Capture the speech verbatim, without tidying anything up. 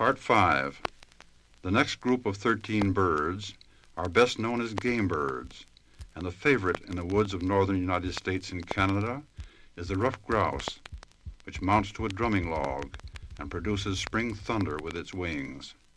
Part five. The next group of thirteen birds are best known as game birds, and the favorite in the woods of northern United States and Canada is the ruffed grouse, which mounts to a drumming log and produces spring thunder with its wings.